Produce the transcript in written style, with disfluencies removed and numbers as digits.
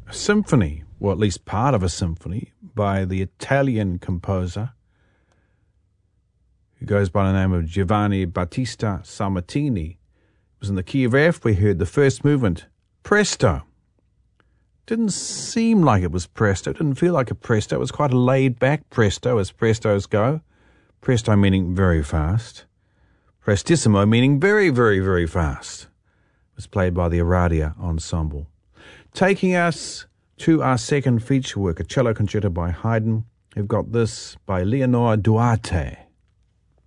a symphony, or at least part of a symphony, by the Italian composer who goes by the name of Giovanni Battista Sammartini. It was in the key of F. We heard the first movement, Presto. Didn't seem like it was presto, didn't feel like a presto. It was quite a laid-back presto, as prestos go. Presto meaning very fast. Prestissimo meaning very, very, very fast. It was played by the Aradia Ensemble. Taking us to our second feature work, a cello concerto by Haydn. We've got this by Leonor Duarte.